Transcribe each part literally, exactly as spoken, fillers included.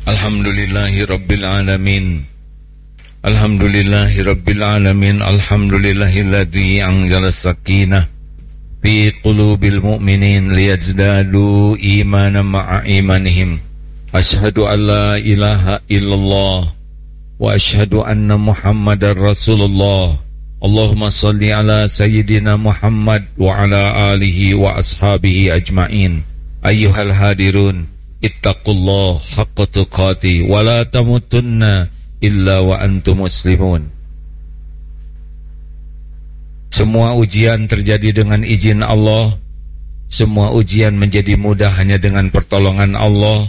Alhamdulillahi Rabbil Alamin. Alhamdulillahi Rabbil Alamin. Alhamdulillahilladzi anzala sakinah fi qulubil mu'minin liyazdadu imanan ma'a imanihim. Ashhadu an la ilaha illallah wa ashhadu anna Muhammadar Rasulullah. Allahumma salli ala sayyidina Muhammad wa ala alihi wa ashabihi ajma'in. Ayyuhal hadirun, ittaqullah haqqa tuqati wa la tamutunna illa wa antum muslimun. Semua ujian terjadi dengan izin Allah. Semua ujian menjadi mudah hanya dengan pertolongan Allah.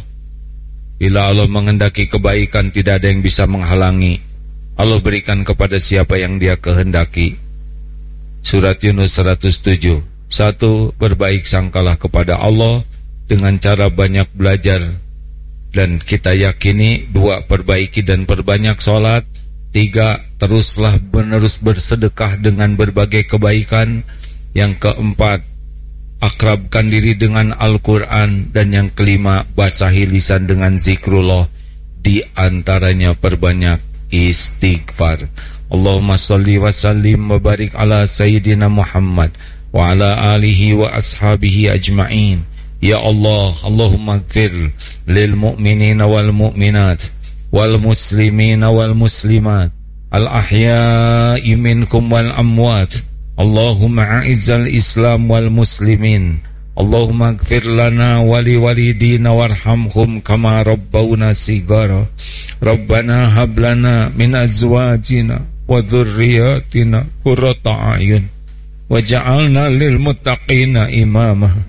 Bila Allah menghendaki kebaikan, tidak ada yang bisa menghalangi. Allah berikan kepada siapa yang Dia kehendaki. Surat Yunus seratus tujuh. Satu, berbaik sangkalah kepada Allah dengan cara banyak belajar, dan kita yakini. Dua, perbaiki dan perbanyak sholat. Tiga, teruslah menerus bersedekah dengan berbagai kebaikan. Yang keempat, akrabkan diri dengan Al-Quran. Dan yang kelima, basahi lisan dengan zikrullah. Di antaranya perbanyak istighfar. Allahumma salli wa sallim wa barik ala Sayyidina Muhammad wa ala alihi wa ashabihi ajma'in. Ya Allah, Allahumma gfir lil mu'minina wal mu'minat wal muslimina wal muslimat al ahya'i minkum wal amwat. Allahumma a'izzal islam wal muslimin. Allahumma gfir lana wali walidina warhamhum kama rabbawna sigara. Rabbana hablana min azwajina wa dhurriyatina qurrata a'yun waj'alna lil muttaqina imama.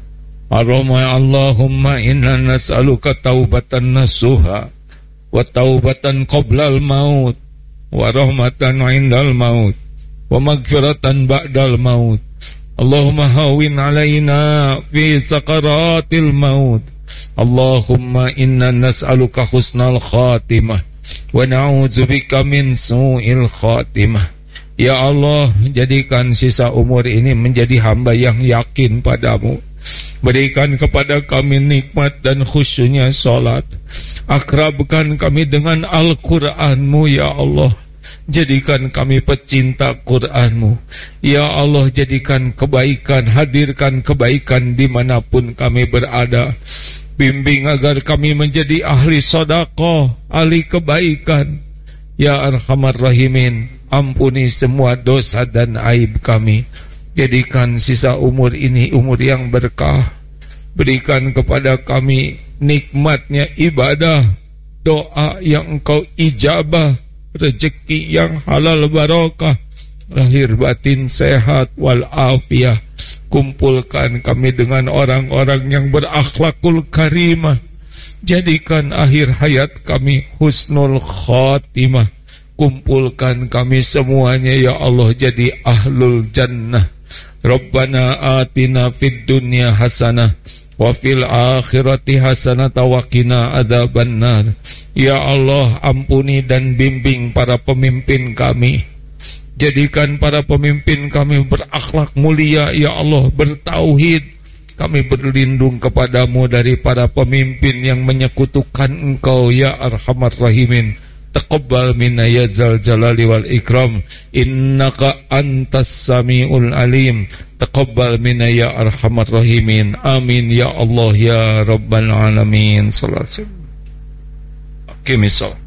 Allahumma inna nas'aluka taubatan nasuha wa taubatan qoblal maut wa rahmatan indal maut wa magfiratan ba'dal maut. Allahumma hawin alaina fi sakaratil maut. Allahumma inna nas'aluka husnal khatimah wa na'udzubika min su'il khatimah. Ya Allah, jadikan sisa umur ini menjadi hamba yang yakin padamu. Berikan kepada kami nikmat dan khusyuknya salat. Akrabkan kami dengan Al-Quran-Mu ya Allah. Jadikan kami pecinta Quran-Mu ya Allah. Jadikan kebaikan, hadirkan kebaikan dimanapun kami berada. Bimbing agar kami menjadi ahli sedekah, ahli kebaikan. Ya Arhamar Rahimin, ampuni semua dosa dan aib kami. Jadikan sisa umur ini umur yang berkah. Berikan kepada kami nikmatnya ibadah, doa yang Engkau ijabah, rezeki yang halal barakah, lahir batin sehat wal afiyah. Kumpulkan kami dengan orang-orang yang berakhlakul karimah. Jadikan akhir hayat kami husnul khatimah. Kumpulkan kami semuanya ya Allah jadi ahlul jannah. Rabbana atina fid dunya hasanah wa fil akhirati hasanah wa qina adzabannar. Ya Allah, ampuni dan bimbing para pemimpin kami. Jadikan para pemimpin kami berakhlak mulia ya Allah, bertauhid. Kami berlindung kepadamu dari para pemimpin yang menyekutukan Engkau ya Arhamar Rahimin. Taqabbal minna ya zal jalali wal ikram, innaka antas samiul alim. Taqabbal minna ya arhamar rahimin. Amin ya Allah ya rabbal alamin. Sallallahu alaihi.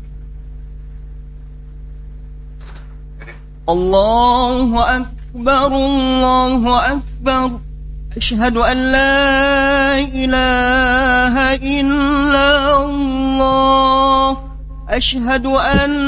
Allahu akbar, Allahu akbar. Asyhadu an la ilaha illallah. أشهد أن